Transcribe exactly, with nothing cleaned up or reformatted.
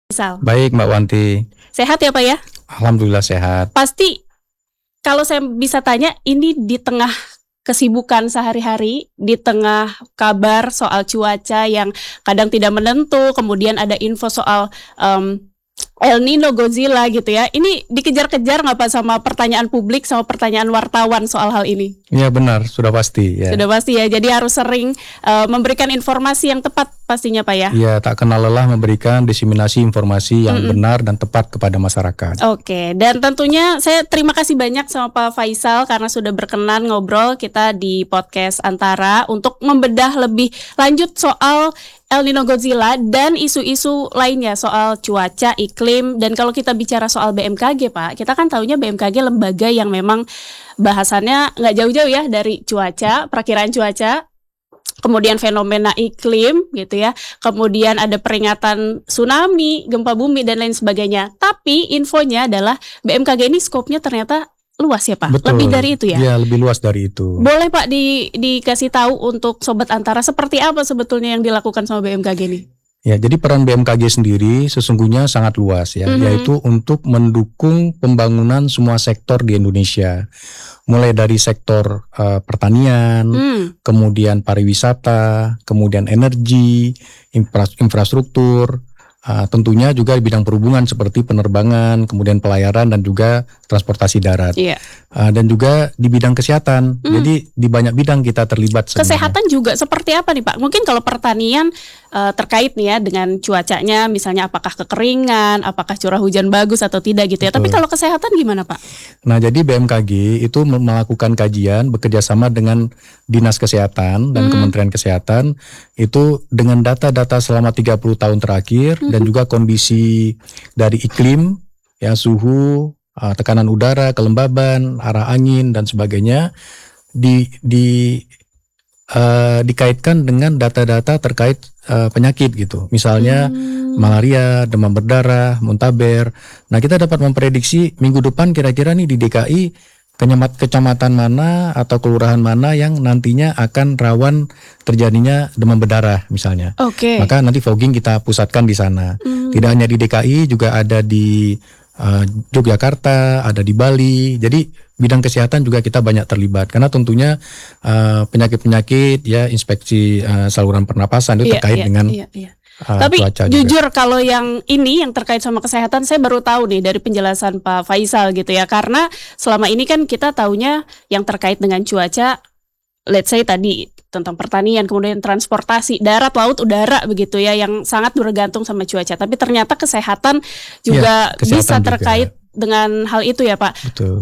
Misal. Baik Mbak Wanti. Sehat ya Pak ya? Alhamdulillah sehat. Pasti kalau saya bisa tanya, ini di tengah kesibukan sehari-hari, di tengah kabar soal cuaca yang kadang tidak menentu, kemudian ada info soal um, El Nino, Godzilla gitu ya. Ini dikejar-kejar nggak Pak sama pertanyaan publik, sama pertanyaan wartawan soal hal ini? Iya benar, sudah pasti ya. Sudah pasti ya, jadi harus sering uh, memberikan informasi yang tepat pastinya Pak ya? Iya, tak kenal lelah memberikan diseminasi informasi yang Mm-mm. benar dan tepat kepada masyarakat. Oke, dan tentunya saya terima kasih banyak sama Pak Faisal karena sudah berkenan ngobrol kita di podcast Antara untuk membedah lebih lanjut soal El Nino, Godzilla dan isu-isu lainnya soal cuaca, iklim. Dan kalau kita bicara soal B M K G Pak, kita kan taunya B M K G lembaga yang memang bahasannya nggak jauh-jauh ya dari cuaca, perakiraan cuaca, kemudian fenomena iklim gitu ya, kemudian ada peringatan tsunami, gempa bumi dan lain sebagainya. Tapi infonya adalah B M K G ini skopnya ternyata luas ya Pak. Betul. Lebih dari itu ya? Iya, lebih luas dari itu. Boleh Pak di, dikasih tahu untuk Sobat Antara seperti apa sebetulnya yang dilakukan sama B M K G ini? Ya, jadi peran B M K G sendiri sesungguhnya sangat luas ya, Mhm. yaitu untuk mendukung pembangunan semua sektor di Indonesia. Mulai dari sektor uh, pertanian, Hmm. kemudian pariwisata, kemudian energi, infra- infrastruktur, uh, tentunya juga di bidang perhubungan seperti penerbangan, kemudian pelayaran dan juga transportasi darat. Iya. Uh, dan juga di bidang kesehatan. Hmm. Jadi di banyak bidang kita terlibat sebenarnya. Kesehatan juga seperti apa nih Pak? Mungkin kalau pertanian uh, terkait nih ya dengan cuacanya, misalnya apakah kekeringan, apakah curah hujan bagus atau tidak gitu ya. Tapi Betul. kalau kesehatan gimana Pak? Nah, jadi B M K G itu melakukan kajian bekerjasama dengan Dinas Kesehatan dan Hmm. Kementerian Kesehatan itu dengan data-data selama tiga puluh tahun terakhir dan juga kondisi dari iklim, ya suhu, uh, tekanan udara, kelembaban, arah angin dan sebagainya di di uh, dikaitkan dengan data-data terkait uh, penyakit gitu. Misalnya Hmm. malaria, demam berdarah, muntaber. Nah, kita dapat memprediksi minggu depan kira-kira nih di D K I kenyamat kecamatan mana atau kelurahan mana yang nantinya akan rawan terjadinya demam berdarah misalnya. Oke. Maka nanti fogging kita pusatkan di sana. Hmm. Tidak hanya di D K I, juga ada di uh, Yogyakarta, ada di Bali. Jadi bidang kesehatan juga kita banyak terlibat karena tentunya uh, penyakit-penyakit ya inspeksi uh, saluran pernapasan itu Iya, terkait iya, dengan iya, iya. uh, Tapi cuaca juga. jujur kalau yang ini yang terkait sama kesehatan saya baru tahu nih dari penjelasan Pak Faisal gitu ya. Karena selama ini kan kita taunya yang terkait dengan cuaca, let's say tadi tentang pertanian, kemudian transportasi, darat, laut, udara begitu ya yang sangat bergantung sama cuaca. Tapi ternyata kesehatan juga Iya, kesehatan bisa juga. terkait dengan hal itu ya Pak. Betul.